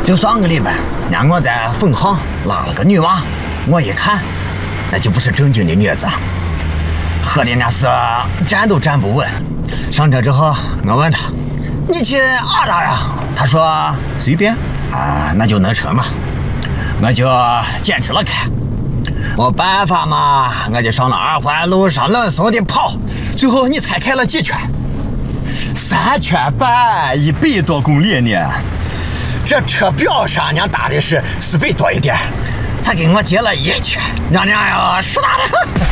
就上个礼拜，让我在分行拉了个女娃，我一看，那就不是正经的女子，喝的那是站都站不稳。上车之后，我问她：“你去哪儿啊？”她说：“随便啊，那就能成嘛。”我就坚持了开。没办法嘛，我就上了二环路上冷怂的跑，最后你猜开了几圈？3圈半，100多公里呢。这车表上娘打的是400多一点，他给我截了1圈，娘娘呀，实打的很。